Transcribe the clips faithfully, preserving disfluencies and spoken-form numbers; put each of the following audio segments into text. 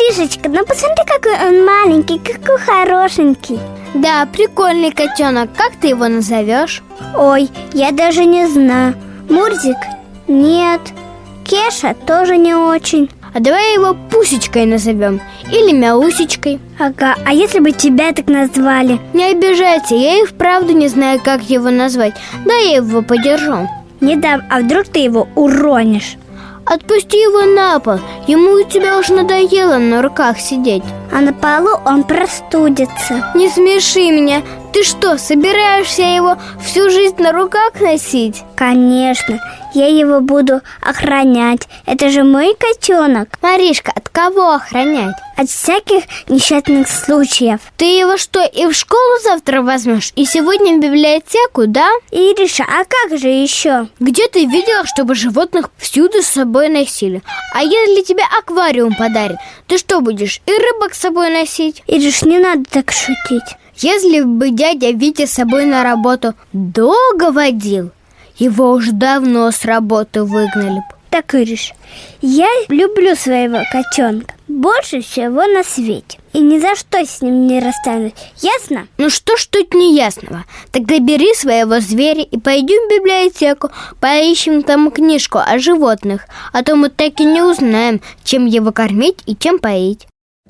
Маришечка, ну посмотри, какой он маленький, какой хорошенький. Да, прикольный котенок. Как ты его назовешь? Ой, я даже не знаю. Мурзик? Нет. Кеша тоже не очень. А давай его Пусечкой назовем. Или Мяусечкой. Ага, а если бы тебя так назвали? Не обижайся, я и вправду не знаю, как его назвать. Да, я его подержу. Не дам, а вдруг ты его уронишь? Отпусти его на пол. Ему у тебя уж надоело на руках сидеть. А на полу он простудится. Не смеши меня. Ты что, собираешься его всю жизнь на руках носить? Конечно, я его буду охранять. Это же мой котенок. Маришка, от кого охранять? От всяких несчастных случаев. Ты его что, и в школу завтра возьмешь? И сегодня в библиотеку, да? Ириша, а как же еще? Где ты видела, чтобы животных всюду с собой носили? А если тебе аквариум подарят, ты что будешь, и рыбок с собой носить? Ириш, не надо так шутить. Если бы дядя Витя с собой на работу долго водил, его уж давно с работы выгнали бы. Так, Ириш, я люблю своего котенка больше всего на свете. И ни за что с ним не расстанусь. Ясно? Ну что ж тут неясного? Тогда бери своего зверя и пойдем в библиотеку. Поищем там книжку о животных. А то мы так и не узнаем, чем его кормить и чем поить.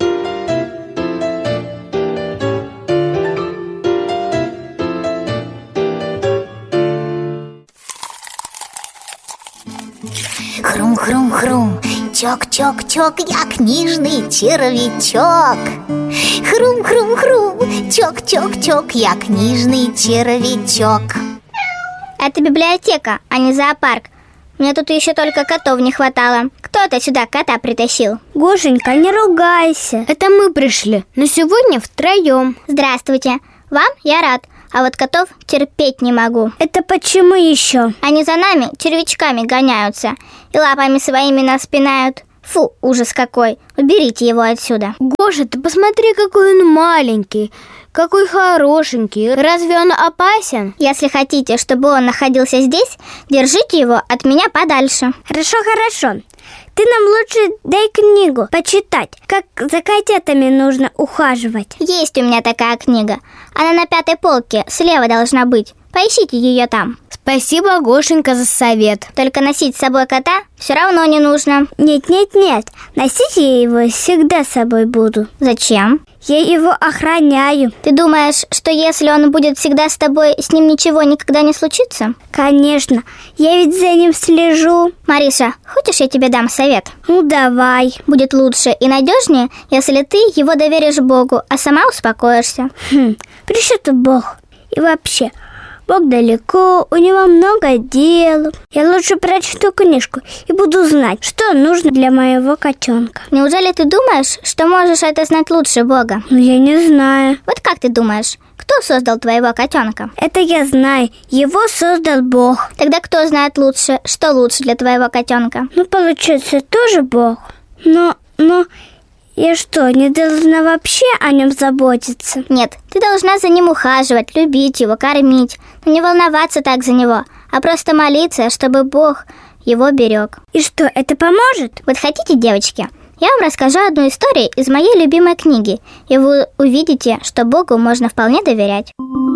Хрум-хрум-хрум, чок-чок-чок, я книжный червячок. Хрум-хрум-хрум, чок-чок-чок, я книжный червячок. Это библиотека, а не зоопарк. Мне тут еще только котов не хватало. Кто-то сюда кота притащил. Гошенька, не ругайся. Это мы пришли, но сегодня втроем. Здравствуйте, вам я рад. А вот котов терпеть не могу. Это почему еще? Они за нами червячками гоняются и лапами своими нас пинают. Фу, ужас какой. Уберите его отсюда. Гоша, ты посмотри, какой он маленький, какой хорошенький. Разве он опасен? Если хотите, чтобы он находился здесь, держите его от меня подальше. Хорошо, хорошо. Ты нам лучше дай книгу почитать, как за котятами нужно ухаживать. Есть у меня такая книга. Она на пятой полке, слева должна быть. Поищите ее там. Спасибо, Гошенька, за совет. Только носить с собой кота все равно не нужно. Нет, нет, нет. Носить я его всегда с собой буду. Зачем? Я его охраняю. Ты думаешь, что если он будет всегда с тобой, с ним ничего никогда не случится? Конечно. Я ведь за ним слежу. Мариша, хочешь, я тебе дам совет? Ну, давай. Будет лучше и надежнее, если ты его доверишь Богу, а сама успокоишься. Хм, при чем тут Бог? И вообще, Бог далеко, у него много дел. Я лучше прочту книжку и буду знать, что нужно для моего котенка. Неужели ты думаешь, что можешь это знать лучше Бога? Ну, я не знаю. Вот как ты думаешь, кто создал твоего котенка? Это я знаю. Его создал Бог. Тогда кто знает лучше, что лучше для твоего котенка? Ну, получается, тоже Бог. Но, но... Я что, не должна вообще о нем заботиться? Нет, ты должна за ним ухаживать, любить его, кормить. Но не волноваться так за него, а просто молиться, чтобы Бог его берег. И что, это поможет? Вот хотите, девочки, я вам расскажу одну историю из моей любимой книги, и вы увидите, что Богу можно вполне доверять.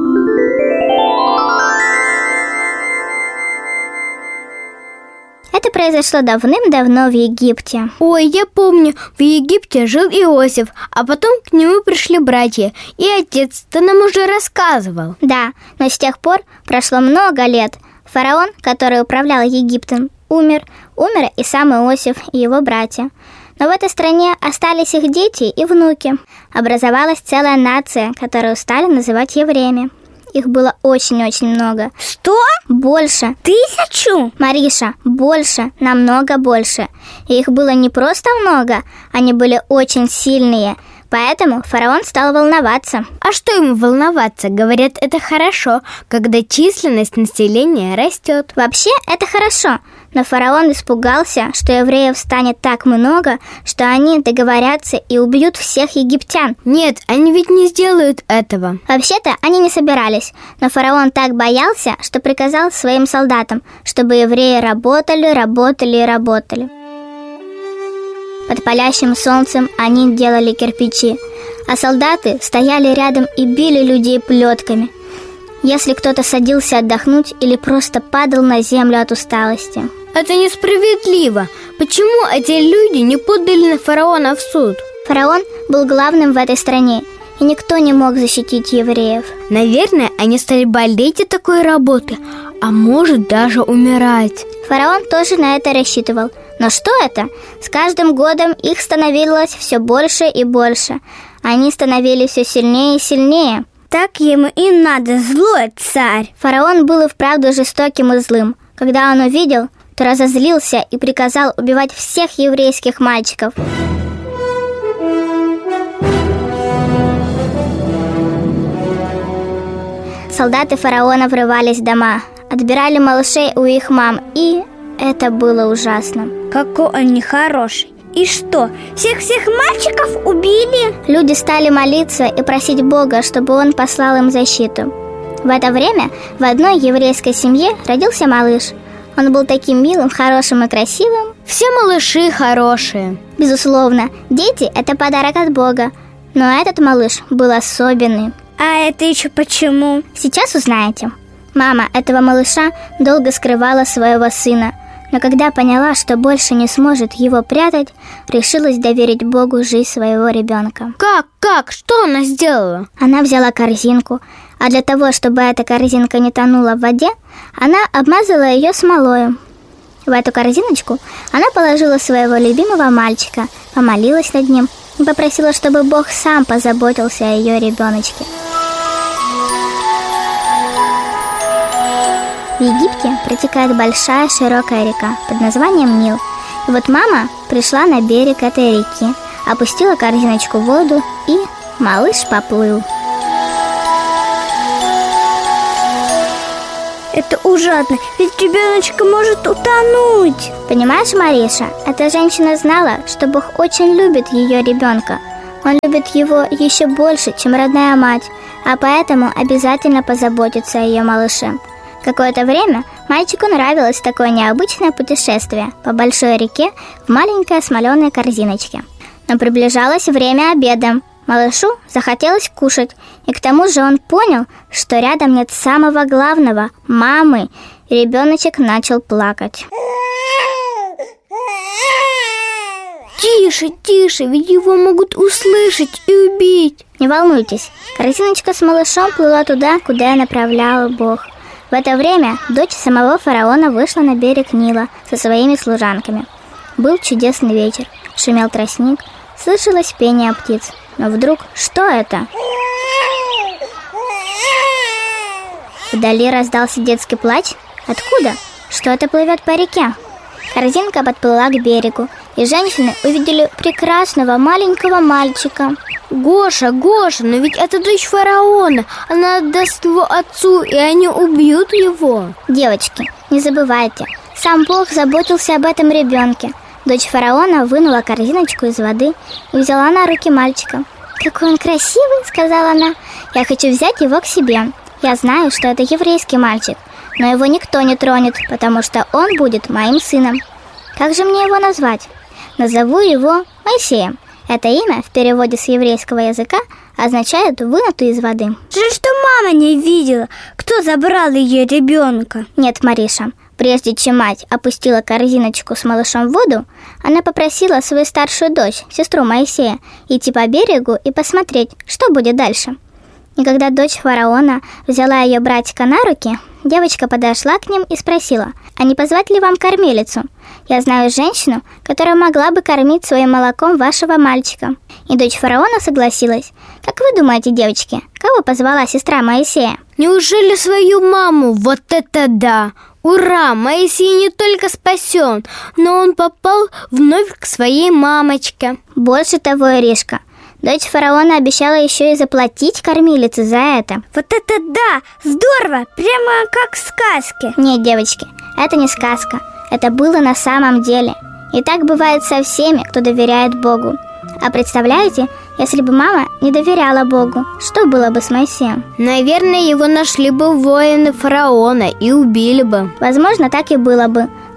Это произошло давным-давно в Египте. Ой, я помню, в Египте жил Иосиф, а потом к нему пришли братья. И отец, ты нам уже рассказывал. Да, но с тех пор прошло много лет. Фараон, который управлял Египтом, умер. Умер и сам Иосиф, и его братья. Но в этой стране остались их дети и внуки. Образовалась целая нация, которую стали называть евреями. Их было очень-очень много. Что? Больше. Тысячу? Мариша, больше, намного больше. И их было не просто много, они были очень сильные. Поэтому фараон стал волноваться. А что ему волноваться? Говорят, это хорошо, когда численность населения растет. Вообще, это хорошо. Но фараон испугался, что евреев станет так много, что они договорятся и убьют всех египтян. Нет, они ведь не сделают этого. Вообще-то они не собирались, но фараон так боялся, что приказал своим солдатам, чтобы евреи работали, работали и работали. Под палящим солнцем они делали кирпичи, а солдаты стояли рядом и били людей плетками, если кто-то садился отдохнуть или просто падал на землю от усталости. Это несправедливо. Почему эти люди не подали на фараона в суд? Фараон был главным в этой стране, и никто не мог защитить евреев. Наверное, они стали болеть от такой работы, а может даже умирать. Фараон тоже на это рассчитывал. Но что это? С каждым годом их становилось все больше и больше. Они становились все сильнее и сильнее. Так ему и надо, злой царь. Фараон был и вправду жестоким и злым. Когда он увидел, то разозлился и приказал убивать всех еврейских мальчиков. Солдаты фараона врывались в дома, отбирали малышей у их мам, и это было ужасно. Какой он нехороший. И что, всех-всех мальчиков убили? Люди стали молиться и просить Бога, чтобы он послал им защиту. В это время в одной еврейской семье родился малыш. Он был таким милым, хорошим и красивым. Все малыши хорошие. Безусловно, дети – это подарок от Бога. Но этот малыш был особенный. А это еще почему? Сейчас узнаете. Мама этого малыша долго скрывала своего сына, но когда поняла, что больше не сможет его прятать, решилась доверить Богу жизнь своего ребенка. Как? Как? Что она сделала? Она взяла корзинку, а для того, чтобы эта корзинка не тонула в воде, она обмазала ее смолою. В эту корзиночку она положила своего любимого мальчика, помолилась над ним и попросила, чтобы Бог сам позаботился о ее ребеночке. В Египте протекает большая широкая река под названием Нил. И вот мама пришла на берег этой реки, опустила корзиночку в воду, и малыш поплыл. Это ужасно, ведь ребеночка может утонуть. Понимаешь, Мариша, эта женщина знала, что Бог очень любит ее ребенка. Он любит его еще больше, чем родная мать, а поэтому обязательно позаботится о ее малыше. Какое-то время мальчику нравилось такое необычное путешествие по большой реке в маленькой смоленой корзиночке. Но приближалось время обеда. Малышу захотелось кушать, и к тому же он понял, что рядом нет самого главного – мамы, и ребеночек начал плакать. Тише, тише, ведь его могут услышать и убить. Не волнуйтесь, корзиночка с малышом плыла туда, куда направлял Бог. В это время дочь самого фараона вышла на берег Нила со своими служанками. Был чудесный вечер, шумел тростник, слышалось пение птиц. Но вдруг, что это? Вдали раздался детский плач. Откуда? Что-то плывет по реке. Корзинка подплыла к берегу, и женщины увидели прекрасного маленького мальчика. Гоша, Гоша, но ведь это дочь фараона. Она отдаст его отцу, и они убьют его. Девочки, не забывайте, сам Бог заботился об этом ребенке. Дочь фараона вынула корзиночку из воды и взяла на руки мальчика. «Какой он красивый!» — сказала она. «Я хочу взять его к себе. Я знаю, что это еврейский мальчик, но его никто не тронет, потому что он будет моим сыном. Как же мне его назвать? Назову его Моисеем. Это имя в переводе с еврейского языка означает «вынутый из воды». Жаль, что мама не видела, кто забрал ее ребенка. Нет, Мариша, прежде чем мать опустила корзиночку с малышом в воду, она попросила свою старшую дочь, сестру Моисея, идти по берегу и посмотреть, что будет дальше. И когда дочь фараона взяла ее братика на руки, девочка подошла к ним и спросила: «А не позвать ли вам кормилицу? Я знаю женщину, которая могла бы кормить своим молоком вашего мальчика». И дочь фараона согласилась. Как вы думаете, девочки, кого позвала сестра Моисея? Неужели свою маму? Вот это да! Ура! Моисей не только спасен, но он попал вновь к своей мамочке. Больше того, Иришка, дочь фараона обещала еще и заплатить кормилице за это. Вот это да! Здорово! Прямо как в сказке. Нет, девочки, это не сказка. Это было на самом деле. И так бывает со всеми, кто доверяет Богу. А представляете, если бы мама не доверяла Богу, что было бы с Моисеем? Наверное, его нашли бы воины фараона и убили бы. Возможно, так и было бы.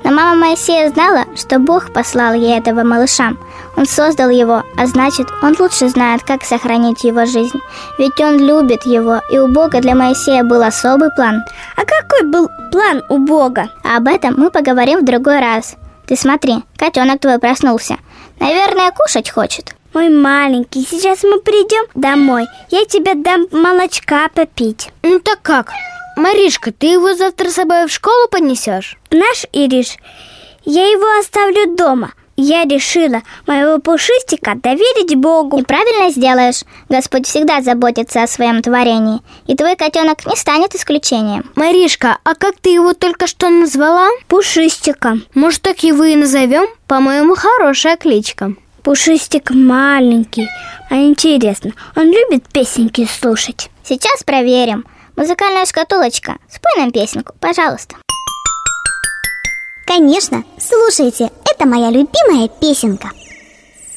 Но мама Моисея знала, что Бог послал ей этого малыша. Он создал его, а значит, он лучше знает, как сохранить его жизнь. Ведь он любит его, и у Бога для Моисея был особый план. А какой был план у Бога? А об этом мы поговорим в другой раз. Ты смотри, котенок твой проснулся. Наверное, кушать хочет. Мой маленький, сейчас мы придем домой. Я тебе дам молочка попить. Ну так как? Маришка, ты его завтра с собой в школу понесешь? Наш Ириш, я его оставлю дома. Я решила моего пушистика доверить Богу. И правильно сделаешь. Господь всегда заботится о своем творении. И твой котенок не станет исключением. Маришка, а как ты его только что назвала? Пушистиком. Может, так его и назовем? По-моему, хорошая кличка. Пушистик маленький. А интересно, он любит песенки слушать? Сейчас проверим. Музыкальная шкатулочка, спой нам песенку, пожалуйста. Конечно, слушайте, это моя любимая песенка.